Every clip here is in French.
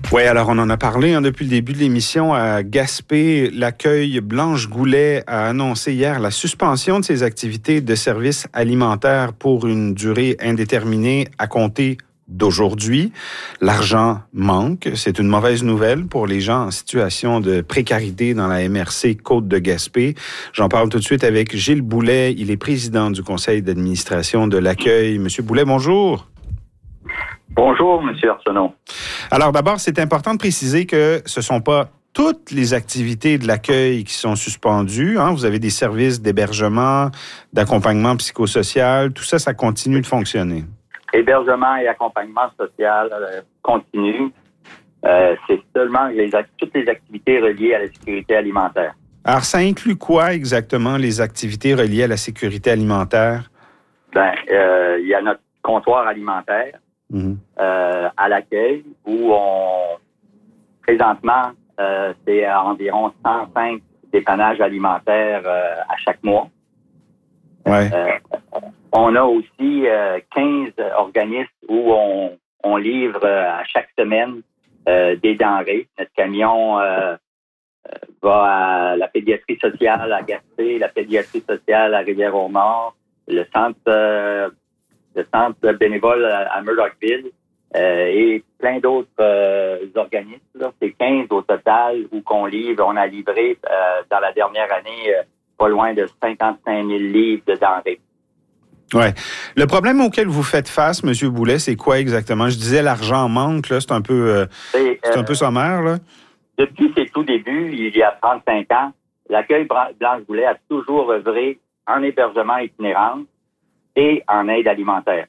Oui, alors on en a parlé depuis le début de l'émission à Gaspé. L'accueil Blanche Goulet a annoncé hier la suspension de ses activités de services alimentaires pour une durée indéterminée à compter d'aujourd'hui. L'argent manque. C'est une mauvaise nouvelle pour les gens en situation de précarité dans la MRC Côte de Gaspé. J'en parle tout de suite avec Gilles Boulet. Il est président du conseil d'administration de l'accueil. Monsieur Boulet, bonjour. Bonjour, M. Arsenault. Alors d'abord, c'est important de préciser que ce ne sont pas toutes les activités de l'accueil qui sont suspendues. Vous avez des services d'hébergement, d'accompagnement psychosocial. Tout ça, ça continue de fonctionner. Hébergement et accompagnement social continue. C'est seulement toutes les activités reliées à la sécurité alimentaire. Alors, ça inclut quoi exactement, les activités reliées à la sécurité alimentaire? Il y a notre comptoir alimentaire. À l'accueil, où présentement, c'est environ 105 dépannages alimentaires à chaque mois. Ouais. On a aussi 15 organismes où on livre à chaque semaine des denrées. Notre camion va à la pédiatrie sociale à Gaspé, la pédiatrie sociale à Rivière-au-Nord, le centre bénévole à Murdochville et plein d'autres organismes. Là. C'est 15 au total où qu'on livre. On a livré dans la dernière année pas loin de 55 000 livres de denrées. Ouais. Le problème auquel vous faites face, M. Boulet, c'est quoi exactement? Je disais l'argent manque, là, c'est un peu sommaire, là. Depuis ses tout débuts, il y a 35 ans, l'accueil Blanche Goulet a toujours œuvré en hébergement itinérant et en aide alimentaire.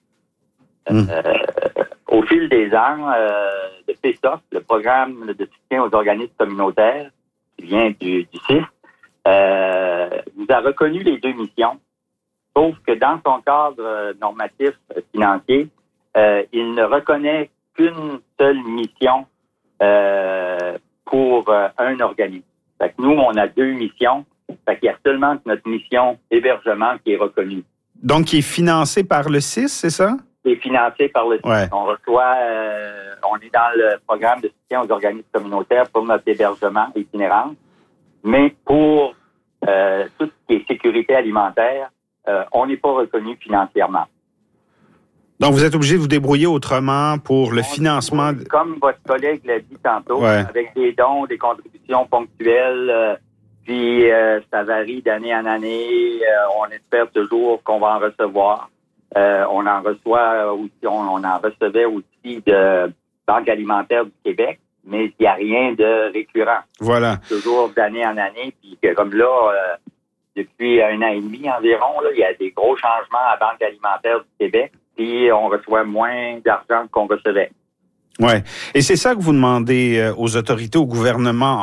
Au fil des ans, le PSOC, le programme de soutien aux organismes communautaires, qui vient du CIS, nous a reconnu les deux missions, sauf que dans son cadre normatif financier, il ne reconnaît qu'une seule mission pour un organisme. Fait que nous, on a deux missions. Fait qu'il y a seulement notre mission hébergement qui est reconnue. Donc, qui est financé par le CIS, c'est ça? Qui est financé par le CIS. Ouais. On reçoit, on est dans le programme de soutien aux organismes communautaires pour notre hébergement itinérant. Mais pour tout ce qui est sécurité alimentaire, on n'est pas reconnu financièrement. Donc, vous êtes obligé de vous débrouiller autrement pour le financement. Comme votre collègue l'a dit tantôt, ouais. Avec des dons, des contributions ponctuelles, puis ça varie d'année en année. On espère toujours qu'on va en recevoir. On en reçoit aussi, on en recevait aussi de Banque alimentaire du Québec, mais il n'y a rien de récurrent. Voilà. Toujours d'année en année, puis comme là, depuis 1 an et demi environ, là, il y a des gros changements à Banque alimentaire du Québec, puis on reçoit moins d'argent qu'on recevait. Oui. Et c'est ça que vous demandez aux autorités, au gouvernement.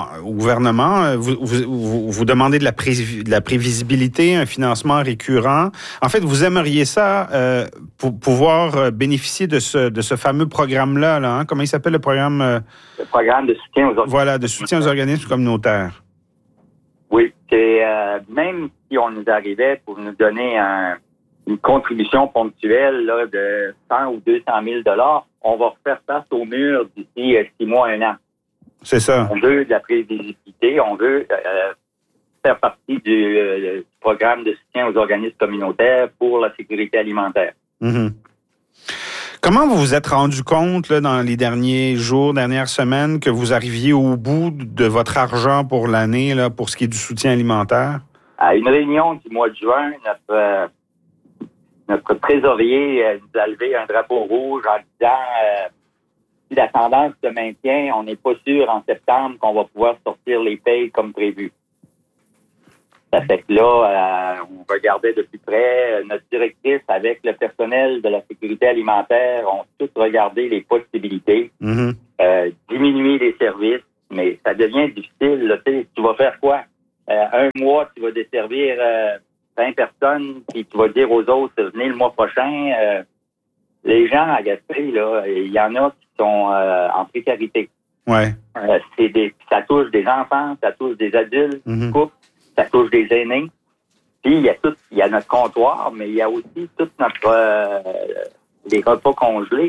Vous demandez de la prévisibilité, un financement récurrent. En fait, vous aimeriez ça pour pouvoir bénéficier de ce fameux programme-là. Là, hein? Comment il s'appelle le programme? Le programme de soutien aux organismes. Voilà, de soutien aux organismes communautaires. Oui. C'est même si on nous arrivait pour nous donner une contribution ponctuelle là, de 100 ou 200 000 $, on va refaire face au mur d'ici 6 mois, 1 an. C'est ça. On veut de la prévisibilité, on veut faire partie du programme de soutien aux organismes communautaires pour la sécurité alimentaire. Mm-hmm. Comment vous vous êtes rendu compte là, dans les derniers jours, dernières semaines, que vous arriviez au bout de votre argent pour l'année là, pour ce qui est du soutien alimentaire? À une réunion du mois de juin, notre trésorier nous a levé un drapeau rouge en disant si la tendance se maintient, on n'est pas sûr en septembre qu'on va pouvoir sortir les payes comme prévu. Ça fait que là, on regardait de plus près. Notre directrice avec le personnel de la sécurité alimentaire ont tous regardé les possibilités, diminuer les services, mais ça devient difficile. Là, tu vas faire quoi? Un mois, tu vas desservir 20 personnes, puis tu vas dire aux autres, venez le mois prochain. Les gens à Gaspé, là, il y en a qui sont en précarité. Ouais. Ça touche des enfants, ça touche des adultes, couples, ça touche des aînés. Puis il y a notre comptoir, mais il y a aussi tout notre les repas congelés.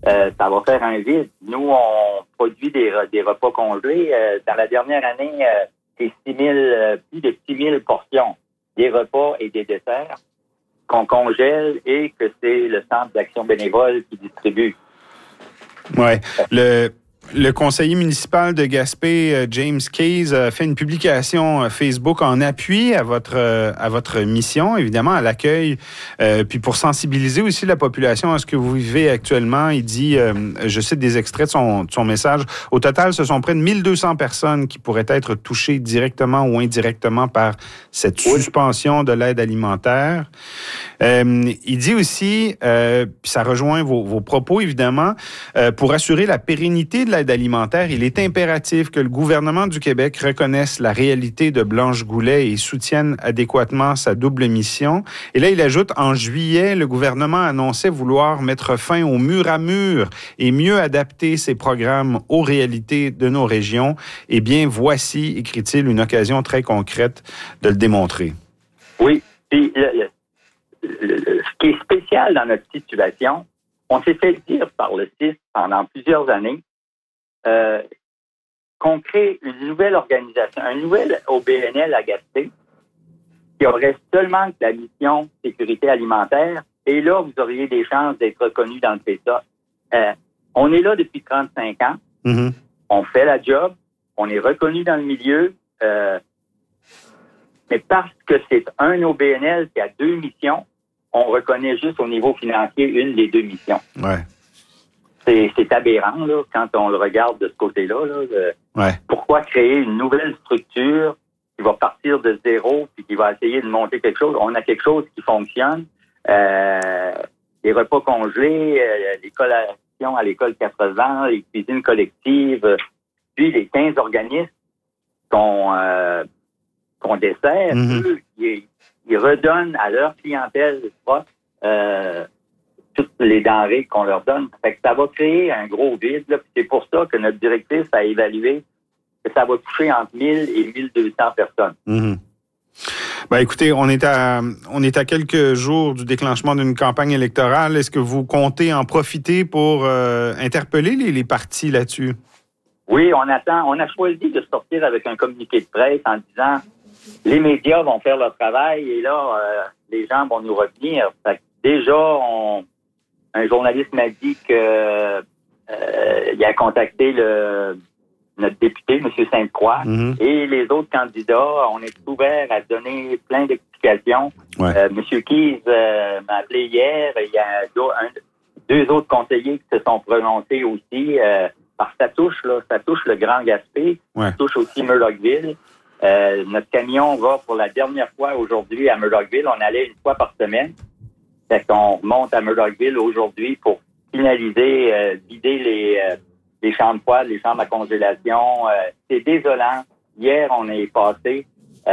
ça va faire un vide. Nous, on produit des repas congelés. Dans la dernière année, c'est plus de 6 000 portions, des repas et des desserts qu'on congèle et que c'est le Centre d'action bénévole qui distribue. Oui. Le conseiller municipal de Gaspé, James Case, a fait une publication Facebook en appui à votre mission, évidemment, à l'accueil, puis pour sensibiliser aussi la population à ce que vous vivez actuellement. Il dit, je cite des extraits de son message, « Au total, ce sont près de 1200 personnes qui pourraient être touchées directement ou indirectement par cette suspension de l'aide alimentaire. » Il dit aussi, puis ça rejoint vos propos, évidemment, pour assurer la pérennité de l'aide alimentaire, il est impératif que le gouvernement du Québec reconnaisse la réalité de Blanche Goulet et soutienne adéquatement sa double mission. Et là, il ajoute, en juillet, le gouvernement annonçait vouloir mettre fin au mur à mur et mieux adapter ses programmes aux réalités de nos régions. Eh bien, voici, écrit-il, une occasion très concrète de le démontrer. Oui, puis ce qui est spécial dans notre situation, on s'est fait dire par le CIS pendant plusieurs années qu'on crée une nouvelle organisation, un nouvel OBNL à Gaspé qui aurait seulement la mission sécurité alimentaire. Et là, vous auriez des chances d'être reconnu dans le PETA. On est là depuis 35 ans. Mm-hmm. On fait la job. On est reconnu dans le milieu. Mais parce que c'est un OBNL qui a 2 missions, on reconnaît juste au niveau financier une des 2 missions. Ouais. C'est aberrant, là, quand on le regarde de ce côté-là. Là, Pourquoi créer une nouvelle structure qui va partir de zéro puis qui va essayer de monter quelque chose? On a quelque chose qui fonctionne. Les repas congelés, les collations à l'école 80, les cuisines collectives, puis les 15 organismes qu'on dessert, eux, ils redonnent à leur clientèle proche toutes les denrées qu'on leur donne. Fait que ça va créer un gros vide. Là. C'est pour ça que notre directrice a évalué que ça va toucher entre 1000 et 1200 personnes. Mm-hmm. Ben, écoutez, on est à quelques jours du déclenchement d'une campagne électorale. Est-ce que vous comptez en profiter pour interpeller les partis là-dessus? Oui, on a choisi de sortir avec un communiqué de presse en disant les médias vont faire leur travail et là, les gens vont nous revenir. Fait que déjà, un journaliste m'a dit que il a contacté notre député, M. Sainte-Croix, et les autres candidats. On est ouverts à donner plein d'explications. Ouais. M. Keyes m'a appelé hier. Il y a 2 autres conseillers qui se sont prononcés aussi. Parce que ça touche le Grand Gaspé, ça touche aussi Murdochville. Notre camion va pour la dernière fois aujourd'hui à Murdochville. On allait une fois par semaine. Fait qu'on remonte à Murdochville aujourd'hui pour finaliser, vider les chambres froides, les chambres à congélation. C'est désolant. Hier, on est passé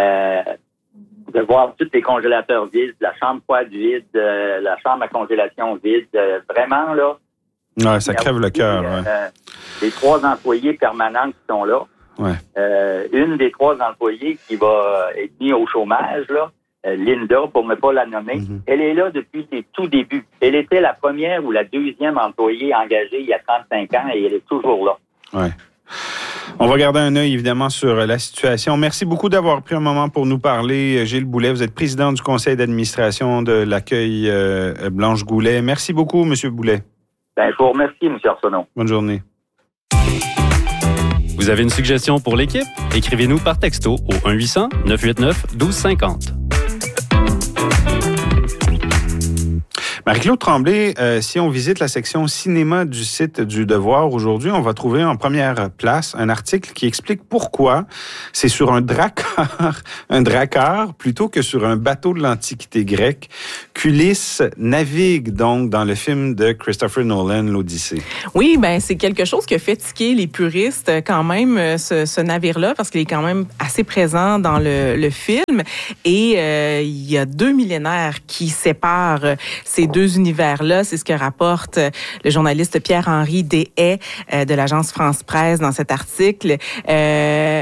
de voir tous les congélateurs vides, la chambre froide vide, la chambre à congélation vide. Vraiment, là. Ouais, ça crève le cœur. Les 3 employés permanents qui sont là. Ouais. Une des 3 employés qui va être mise au chômage, là, Linda, pour ne pas la nommer, elle est là depuis ses tout débuts. Elle était la première ou la 2e employée engagée il y a 35 ans et elle est toujours là. Ouais. On va garder un œil, évidemment, sur la situation. Merci beaucoup d'avoir pris un moment pour nous parler. Gilles Boulet, vous êtes président du conseil d'administration de l'accueil Blanche Goulet. Merci beaucoup, M. Boulet. Je vous remercie, M. Arsenault. Bonne journée. Vous avez une suggestion pour l'équipe? Écrivez-nous par texto au 1-800-989-1250. Marie-Claude Tremblay, si on visite la section cinéma du site du Devoir aujourd'hui, on va trouver en première place un article qui explique pourquoi c'est sur un drakkar plutôt que sur un bateau de l'Antiquité grecque qu'Ulysse navigue donc dans le film de Christopher Nolan, l'Odyssée. Oui, ben c'est quelque chose qui a fait tiquer les puristes quand même, ce navire-là, parce qu'il est quand même assez présent dans le film. Et il y a 2 millénaires qui séparent ces 2 univers-là. C'est ce que rapporte le journaliste Pierre-Henri Deshaies de l'agence France Presse dans cet article.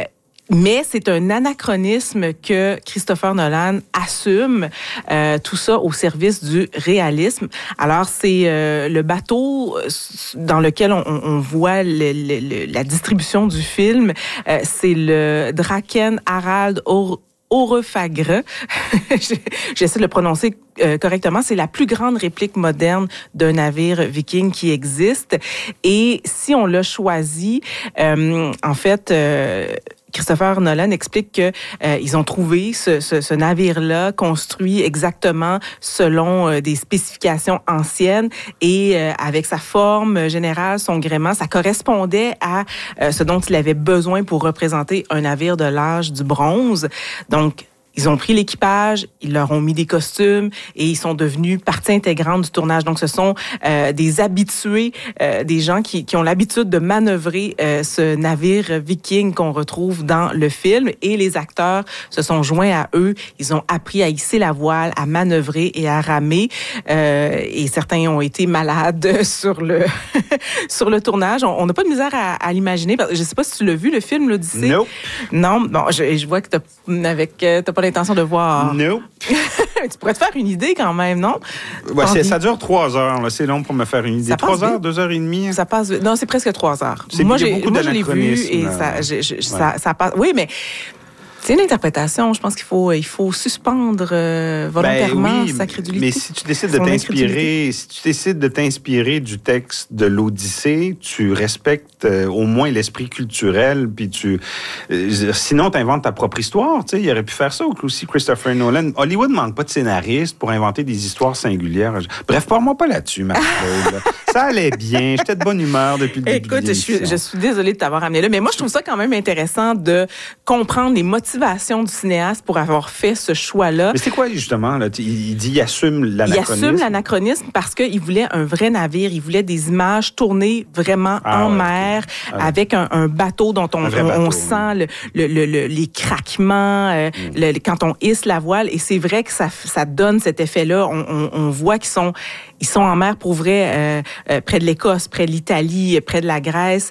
Mais c'est un anachronisme que Christopher Nolan assume, tout ça au service du réalisme. Alors, c'est le bateau dans lequel on voit la distribution du film. C'est le Draken Harald Aurefagre. J'essaie de le prononcer correctement. C'est la plus grande réplique moderne d'un navire viking qui existe. Et si on l'a choisi, en fait... Christopher Nolan explique que ils ont trouvé ce navire-là construit exactement selon des spécifications anciennes et avec sa forme générale, son gréement, ça correspondait à ce dont il avait besoin pour représenter un navire de l'âge du bronze. Donc, ils ont pris l'équipage, ils leur ont mis des costumes et ils sont devenus partie intégrante du tournage. Donc, ce sont des habitués, des gens qui ont l'habitude de manœuvrer ce navire viking qu'on retrouve dans le film. Et les acteurs se sont joints à eux. Ils ont appris à hisser la voile, à manœuvrer et à ramer. Et certains ont été malades sur le sur le tournage. On n'a pas de misère à l'imaginer. Je ne sais pas si tu l'as vu, le film, l'Odyssée. Nope. Non. Bon, je vois que t'as pas l'intention de voir. Nope. Tu pourrais te faire une idée quand même, non? Ouais, ça dure 3 heures. Là. C'est long pour me faire une idée. 3 heures, 2 heures et demie? Ça passe. Non, c'est presque 3 heures. Moi, je l'ai vu et ça passe. Oui, mais c'est une interprétation. Je pense qu'il faut suspendre volontairement sa crédulité. Mais si tu décides de t'inspirer du texte de l'Odyssée, tu respectes au moins l'esprit culturel, puis sinon tu inventes ta propre histoire. Tu sais, il aurait pu faire ça aussi, Christopher Nolan. Hollywood ne manque pas de scénaristes pour inventer des histoires singulières. Bref, parle-moi pas là-dessus, Marie-Claude. Ça allait bien. J'étais de bonne humeur depuis le début de l'émission. Écoute, je suis désolée de t'avoir amené là, mais moi je trouve ça quand même intéressant de comprendre les motivations du cinéaste pour avoir fait ce choix-là. Mais c'est quoi, justement? Là? Il dit qu'il assume l'anachronisme. Il assume l'anachronisme parce qu'il voulait un vrai navire. Il voulait des images tournées vraiment en mer, avec un bateau dont on sent les craquements, quand on hisse la voile. Et c'est vrai que ça donne cet effet-là. On voit qu'ils sont en mer pour vrai, près de l'Écosse, près de l'Italie, près de la Grèce.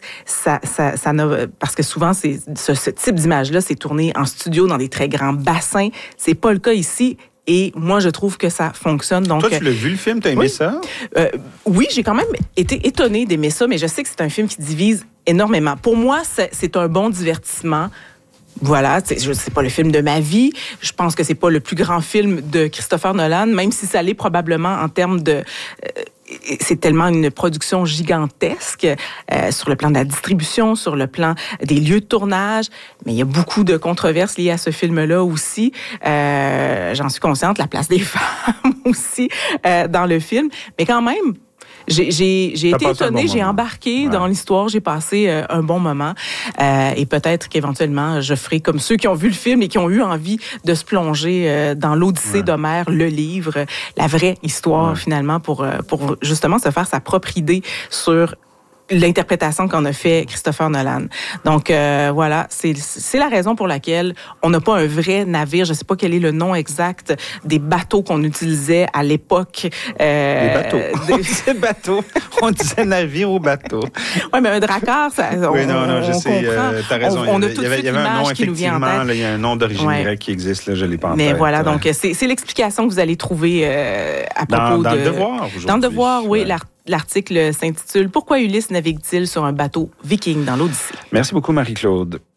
Parce que souvent, ce type d'image-là, c'est tourné en studio dans des très grands bassins. C'est pas le cas ici. Et moi, je trouve que ça fonctionne. Donc, toi, tu l'as vu, le film? T'as aimé ça? Oui, j'ai quand même été étonnée d'aimer ça, mais je sais que c'est un film qui divise énormément. Pour moi, c'est un bon divertissement. Voilà, c'est pas le film de ma vie. Je pense que c'est pas le plus grand film de Christopher Nolan, même si ça l'est probablement en termes de... c'est tellement une production gigantesque sur le plan de la distribution, sur le plan des lieux de tournage. Mais il y a beaucoup de controverses liées à ce film-là aussi. J'en suis consciente, la place des femmes aussi dans le film. Mais quand même... J'ai été étonnée, j'ai embarqué dans l'histoire, j'ai passé un bon moment et peut-être qu'éventuellement je ferai comme ceux qui ont vu le film et qui ont eu envie de se plonger dans l'Odyssée d'Homère, le livre, la vraie histoire finalement pour justement se faire sa propre idée sur l'interprétation qu'en a fait Christopher Nolan. Donc voilà, c'est la raison pour laquelle on n'a pas un vrai navire. Je sais pas quel est le nom exact des bateaux qu'on utilisait à l'époque. Des bateaux. Des bateaux. On disait navire ou bateau. Oui, mais un drakkar, ça. Je sais. T'as raison. On a tout de suite l'image qui nous vient en tête. Il y a un nom d'origine grecque qui existe. Là, je l'ai pas en tête. Mais voilà, donc c'est l'explication que vous allez trouver à propos dans le Devoir. Dans le Devoir, oui. L'article s'intitule « Pourquoi Ulysse navigue-t-il sur un bateau viking dans l'Odyssée ?» Merci beaucoup, Marie-Claude.